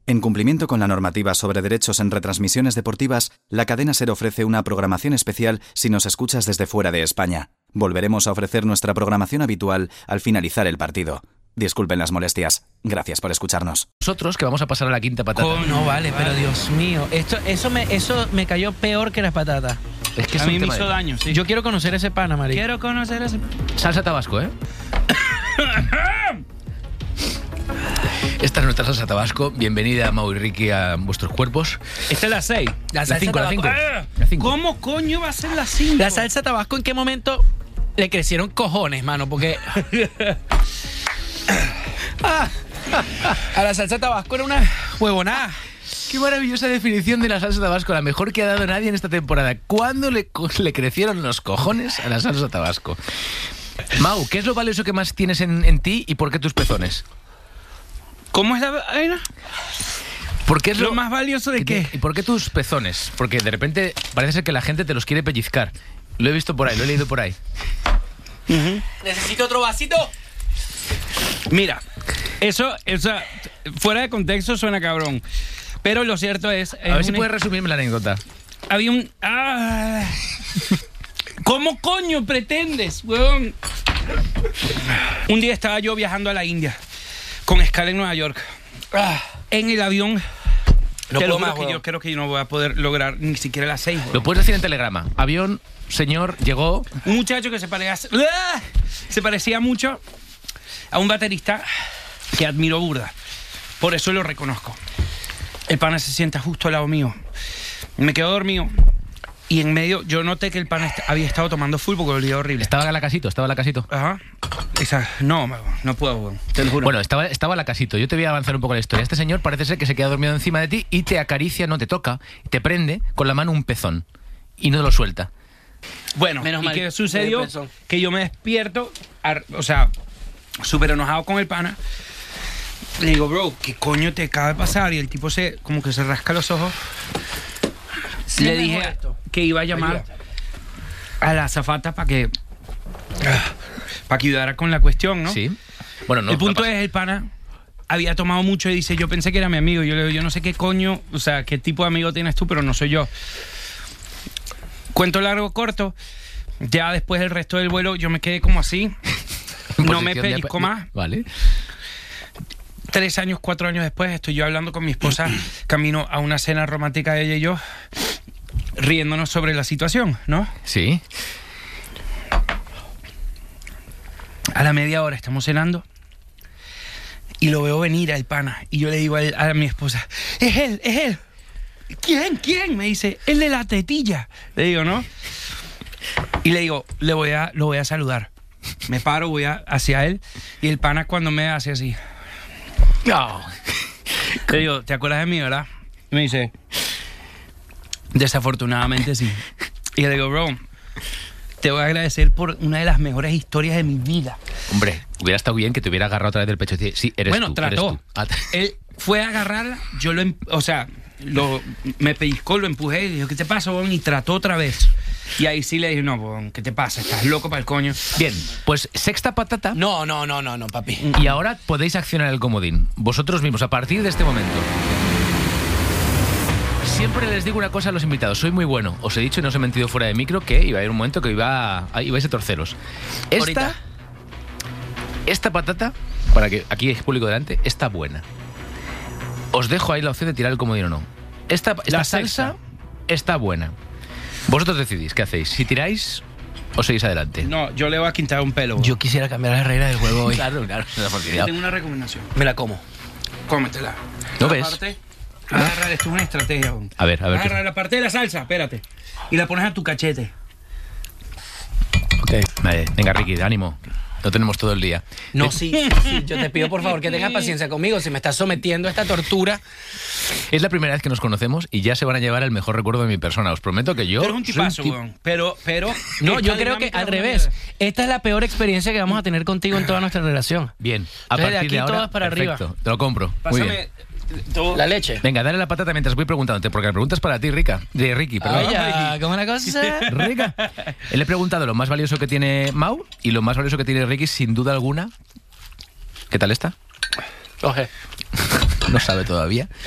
En cumplimiento con la normativa sobre derechos en retransmisiones deportivas, la cadena SER ofrece una programación especial si nos escuchas desde fuera de España. Volveremos a ofrecer nuestra programación habitual al finalizar el partido. Disculpen las molestias. Gracias por escucharnos. Nosotros que vamos a pasar a la quinta patata. No vale, pero Dios mío. Eso me cayó peor que las patatas. Es que es a un mí me tema hizo de... daño, sí. Yo quiero conocer ese pana, María. Quiero conocer ese... Salsa tabasco, ¿eh? Esta es nuestra salsa tabasco. Bienvenida, Mau y Ricky, a vuestros cuerpos. Esta es la 6. La 5, la 5. ¿Cómo coño va a ser la 5? La salsa tabasco, ¿en qué momento le crecieron cojones, mano? Porque a la salsa tabasco era una huevonada. Qué maravillosa definición de la salsa tabasco, la mejor que ha dado nadie en esta temporada. ¿Cuándo le crecieron los cojones a la salsa tabasco? Mau, ¿qué es lo valioso que más tienes en ti y por qué tus pezones? ¿Cómo es la vaina? ¿Por qué es ¿Lo más valioso de qué? ¿Y por qué tus pezones? Porque de repente parece ser que la gente te los quiere pellizcar. Lo he visto por ahí, lo he leído por ahí. Necesito otro vasito. Mira, eso fuera de contexto suena cabrón. Pero lo cierto es... A ver si puedes resumirme la anécdota. Había un... ¿Cómo coño pretendes, weón? Un día estaba yo viajando a la India, con escala en Nueva York. En el avión... No te lo puedo juro más, que yo creo que yo no voy a poder lograr ni siquiera las 6. Lo puedes decir en telegrama. Avión, señor, llegó... Un muchacho que se parecía mucho a un baterista que admiro burda. Por eso lo reconozco. El pana se sienta justo al lado mío. Me quedo dormido. Y en medio, yo noté que el pana había estado tomando full porque lo olvidé horrible. Estaba la casito. Ajá. No puedo, te lo juro. Bueno, estaba la casito. Yo te voy a avanzar un poco la historia. Este señor parece ser que se queda dormido encima de ti y te acaricia, no te toca, te prende con la mano un pezón y no lo suelta. Bueno, Menos ¿y mal, qué sucedió? pezón. Que yo me despierto, súper enojado con el pana. Le digo, bro, ¿qué coño te acaba de pasar? Y el tipo como que se rasca los ojos. Sí, le mejor dije esto. que iba a llamar a la azafata para que ayudara con la cuestión, ¿no? Sí. Bueno, no. El punto no es, el pana había tomado mucho y dice, yo pensé que era mi amigo. Yo le digo, yo no sé qué coño, o sea, qué tipo de amigo tienes tú, pero no soy yo. Cuento largo, corto. Ya después del resto del vuelo yo me quedé como así. No me pellizco más. Vale. 3 años, 4 años después, estoy yo hablando con mi esposa, camino a una cena romántica de ella y yo, riéndonos sobre la situación, ¿no? Sí. A la media hora estamos cenando y lo veo venir al pana y yo le digo a mi esposa, es él. ¿Quién? Me dice, el de la tetilla. Le digo, ¿no? Y le digo, lo voy a saludar. Me paro, voy hacia él y el pana cuando me hace así. No. Le digo, ¿te acuerdas de mí, verdad? Y me dice, desafortunadamente sí. Y le digo, bro, te voy a agradecer por una de las mejores historias de mi vida. Hombre, hubiera estado bien que te hubiera agarrado otra vez del pecho y decir, sí, eres Bueno, tú. trató. Eres tú. Él fue a agarrarla, yo me pellizcó, lo empujé y dijo, ¿qué te pasa, bon? Y trató otra vez. Y ahí sí le dije, no, bon, ¿qué te pasa? Estás loco para el coño. Bien, pues sexta patata. No, papi. Y ahora podéis accionar el comodín. Vosotros mismos, a partir de este momento. Siempre les digo una cosa a los invitados. Soy muy bueno. Os he dicho y no os he mentido fuera de micro que iba a haber un momento que ibais a torceros. Esta patata, para que aquí hay público delante, está buena. Os dejo ahí la opción de tirar el comodín o no. Esta salsa está buena. Vosotros decidís qué hacéis. Si tiráis o seguís adelante. No, yo le voy a quitar un pelo. Yo quisiera cambiar la regla del juego hoy. Claro. Yo tengo una recomendación. Me la como. Cómetela. ¿No La ves? parte, agarra, esto es una estrategia. Bon. A ver. Agarra la parte de la salsa, espérate. Y la pones a tu cachete. Ok. Vale, venga, Ricky, ánimo. No tenemos todo el día. No, sí, yo te pido por favor que tengas paciencia conmigo. Si me estás sometiendo a esta tortura. Es la primera vez que nos conocemos y ya se van a llevar el mejor recuerdo de mi persona. Os prometo que yo... Tú eres un tipazo, weón. Pero... No, yo esta creo que dinámica al es revés. una- Esta es la peor experiencia que vamos a tener contigo en toda nuestra relación. Bien, a Entonces, de partir aquí de ahora... todas para perfecto, arriba. te lo compro. Muy bien. Pásame todo. La leche. Venga, dale la patata mientras voy preguntándote, porque la pregunta es para ti, Ricky, perdón. Oye, ¿cómo es la cosa? Rica. Le he preguntado lo más valioso que tiene Mau y lo más valioso que tiene Ricky, sin duda alguna. ¿Qué tal está? Oje. No sabe todavía.